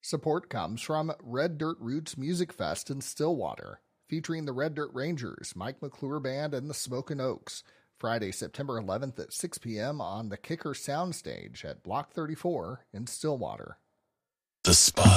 Support comes from Red Dirt Roots Music Fest in Stillwater, featuring the Red Dirt Rangers, Mike McClure Band, and the Smokin' Oaks, Friday, September 11th at 6 p.m. on the Kicker Soundstage at Block 34 in Stillwater. The Spot.